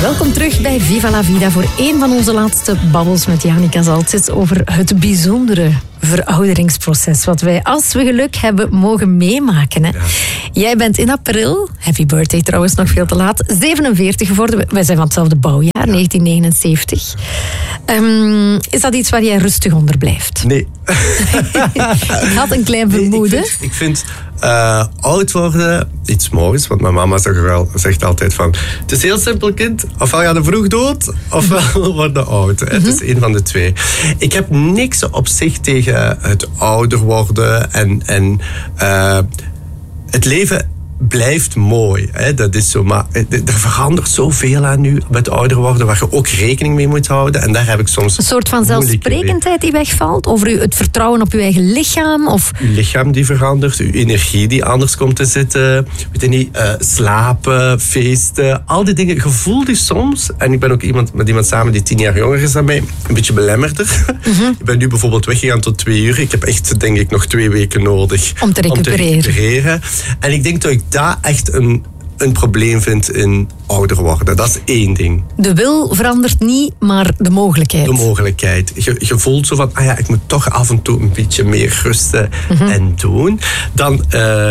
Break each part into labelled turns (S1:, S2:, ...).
S1: Welkom terug bij Viva la Vida voor een van onze laatste babbels met Janica Zaltsis over het bijzondere verouderingsproces wat wij, als we geluk hebben, mogen meemaken. Hè? Ja. Jij bent in april, happy birthday trouwens, nog veel te laat, 47 geworden. Wij zijn van hetzelfde bouwjaar, 1979. Is dat iets waar jij rustig onder blijft?
S2: Nee.
S1: Ik had een klein vermoeden.
S2: Nee, ik vind oud worden iets moois, want mijn mama zegt altijd van, het is heel simpel, kind, ofwel ga je vroeg dood, ofwel word je oud. Het is een van de twee. Ik heb niks op zich tegen het ouder worden en het leven blijft mooi. Hè? Dat is zo, maar er verandert zoveel aan nu met ouder worden, waar je ook rekening mee moet houden. En daar heb ik soms
S1: een soort van zelfsprekendheid die wegvalt? Over het vertrouwen op je eigen lichaam? Of?
S2: Uw lichaam die verandert, uw energie die anders komt te zitten. Weet je niet, slapen, feesten, al die dingen. Je voelt die soms, en ik ben ook met iemand samen die 10 jaar jonger is dan mij, een beetje belemmerder. Ik ben nu bijvoorbeeld weggegaan tot 2 uur. Ik heb echt, denk ik, nog 2 weken nodig
S1: om te recupereren.
S2: En ik denk dat ik daar echt een probleem vind in ouder worden. Dat is 1 ding.
S1: De wil verandert niet, maar de mogelijkheid.
S2: De mogelijkheid. Je voelt zo van, ik moet toch af en toe een beetje meer rusten en doen. Dan,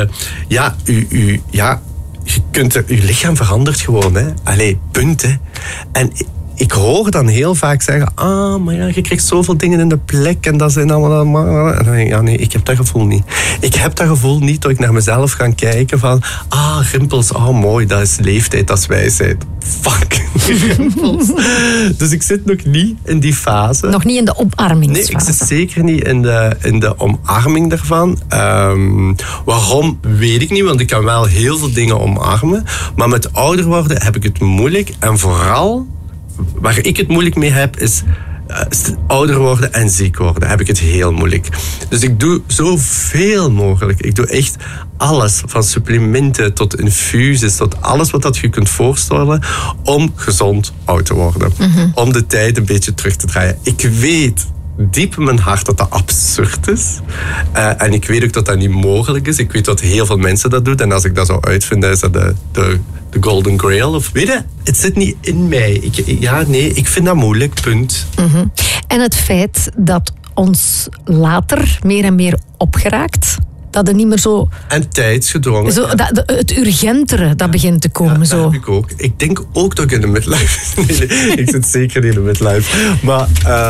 S2: je lichaam verandert gewoon. Hè. Allee, punt. Hè. En ik hoor dan heel vaak zeggen, maar ja, je krijgt zoveel dingen in de plek en dat zijn allemaal. En dan denk ik, ja nee, ik heb dat gevoel niet. Ik heb dat gevoel niet dat ik naar mezelf ga kijken van, rimpels, mooi, dat is leeftijd, dat is wijsheid. Fuck, rimpels. Dus ik zit nog niet in die fase.
S1: Nog niet in de omarmingsfase.
S2: Nee, ik zit zeker niet in de omarming daarvan. Waarom, weet ik niet, want ik kan wel heel veel dingen omarmen. Maar met ouder worden heb ik het moeilijk. En vooral, waar ik het moeilijk mee heb, is ouder worden en ziek worden. Heb ik het heel moeilijk. Dus ik doe zoveel mogelijk. Ik doe echt alles, van supplementen tot infusies, tot alles wat je kunt voorstellen, om gezond oud te worden. Om de tijd een beetje terug te draaien. Ik weet diep in mijn hart dat dat absurd is. En ik weet ook dat dat niet mogelijk is. Ik weet dat heel veel mensen dat doen. En als ik dat zou uitvinden, is dat de golden grail. Of weet je, het zit niet in mij. Ik vind dat moeilijk, punt.
S1: En het feit dat ons later meer en meer opgeraakt, dat het niet meer zo...
S2: En tijdsgedwongen.
S1: Zo, het urgentere, dat begint te komen.
S2: Ja,
S1: zo.
S2: Dat heb ik ook. Ik denk ook dat ik in de midlife... Nee, ik zit zeker niet in de midlife. Maar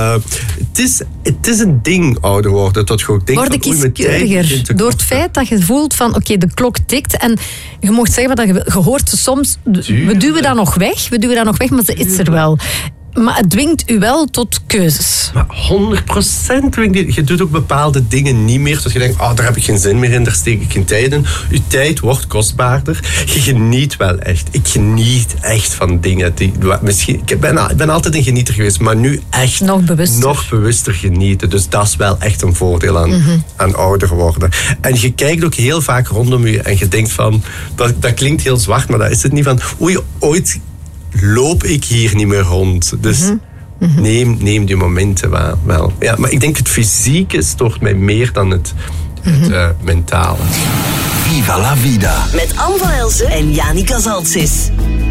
S2: het is een ding, ouder worden. Dat je ook denkt
S1: word ik kieskeuriger door het feit dat je voelt van, oké, de klok tikt en je mocht zeggen wat je hoort soms, we duwen dat nog weg, maar ze is er wel. Maar het dwingt u wel tot keuzes.
S2: Maar 100% dwingt je. Je doet ook bepaalde dingen niet meer. Dus je denkt, daar heb ik geen zin meer in, daar steek ik geen tijd in. Je tijd wordt kostbaarder. Je geniet wel echt. Ik geniet echt van dingen. Ik ben altijd een genieter geweest, maar nu echt nog bewuster genieten. Dus dat is wel echt een voordeel aan ouder worden. En je kijkt ook heel vaak rondom je en je denkt van, dat klinkt heel zwart, maar dat is het niet van, ooit loop ik hier niet meer rond. Dus neem die momenten wel. Ja, maar ik denk het fysieke stoort mij meer dan het mentale.
S3: Viva la Vida. Met Anne van Elsen en Janica Zaltsis.